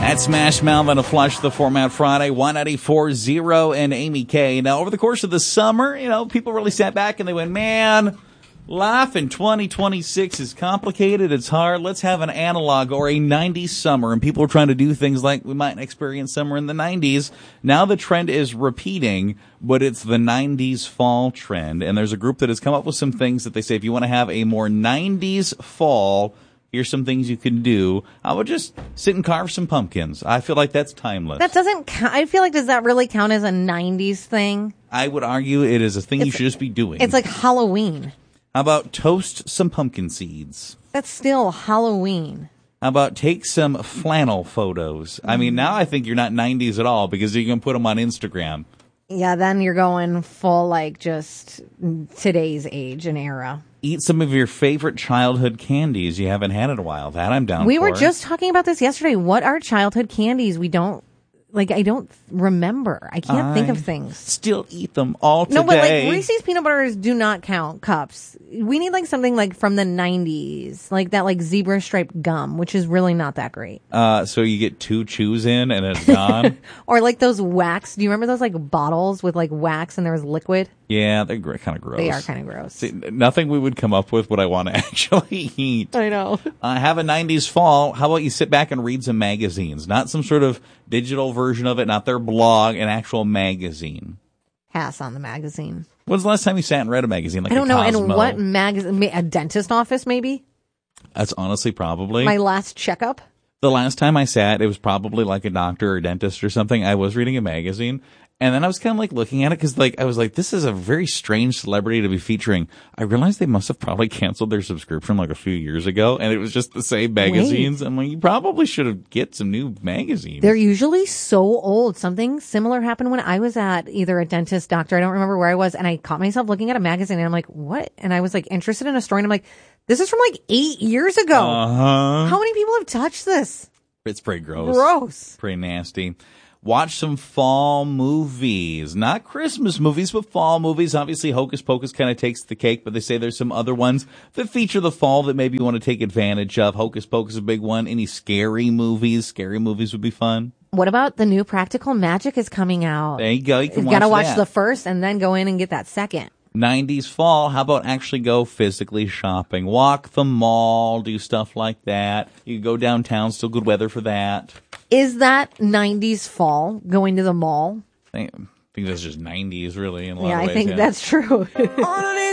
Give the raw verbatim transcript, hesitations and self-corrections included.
At Smash Mouth on a Flush the Format Friday, one ninety-four zero and Amy K. Now, over the course of the summer, you know, people really sat back and they went, man, life in twenty twenty-six is complicated. It's hard. Let's have an analog or a nineties summer. And people are trying to do things like we might experience summer in the nineties. Now the trend is repeating, but it's the nineties fall trend. And there's a group that has come up with some things that they say if you want to have a more nineties fall, here's some things you can do. I would just sit and carve some pumpkins. I feel like that's timeless. That doesn't count. I feel like, does that really count as a nineties thing? I would argue it is a thing It's- you should just be doing. It's like Halloween. How about toast some pumpkin seeds? That's still Halloween. How about take some flannel photos? I mean, now I think you're not nineties at all because you can put them on Instagram. Yeah, then you're going full, like, just today's age and era. Eat some of your favorite childhood candies you haven't had in a while. That I'm down We for. were just talking about this yesterday. What are childhood candies we don't, like, I don't remember. I can't think of I things. Still eat them all today. No, but like Reese's peanut butters do not count cups. We need like something like from the nineties, like that like zebra striped gum, which is really not that great. Uh, so you get two chews in and it's gone? Or like those wax. Do you remember those like bottles with like wax and there was liquid? Yeah, they're gr- kind of gross. They are kind of gross. See, nothing we would come up with would I want to actually eat. I know. Uh, have a nineties fall. How about you sit back and read some magazines? Not some sort of digital version of it, not their blog, an actual magazine. Pass on the magazine. When's the last time you sat and read a magazine? Like I don't a know. Cosmo? And what magazine? A dentist office, maybe? That's honestly probably. My last checkup? The last time I sat, it was probably like a doctor or dentist or something. I was reading a magazine. And then I was kind of like looking at it because like I was like, this is a very strange celebrity to be featuring. I realized they must have probably canceled their subscription like a few years ago, and it was just the same magazines. I'm like, you probably should have get some new magazines. They're usually so old. Something similar happened when I was at either a dentist, doctor. I don't remember where I was, and I caught myself looking at a magazine, and I'm like, what? And I was like interested in a story, and I'm like, this is from like eight years ago. Uh-huh. How many people have touched this? It's pretty gross. Gross. Pretty nasty. Watch some fall movies. Not Christmas movies, but fall movies. Obviously, Hocus Pocus kind of takes the cake, but they say there's some other ones that feature the fall that maybe you want to take advantage of. Hocus Pocus is a big one. Any scary movies? Scary movies would be fun. What about the new Practical Magic is coming out? There you go. You can You watch gotta watch that. the first and then go in and get that second. nineties fall. How about actually go physically shopping? Walk the mall, do stuff like that. You can go downtown, still good weather for that. Is that nineties fall going to the mall? I think that's just nineties, really, in a lot Yeah, of I ways. think yeah. that's true.